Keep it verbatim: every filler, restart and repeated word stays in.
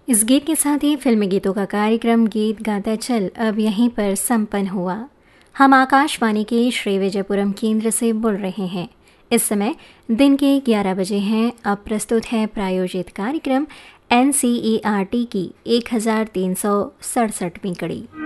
इस गीत के साथ ही फिल्मी गीतों का कार्यक्रम गीत गाता चल अब यहीं पर संपन्न हुआ। हम आकाशवाणी के श्री विजयपुरम केंद्र से बोल रहे हैं। इस समय दिन के ग्यारह बजे हैं। अब प्रस्तुत है प्रायोजित कार्यक्रम N C E R T की एक हज़ार तीन सौ सड़सठवीं कड़ी।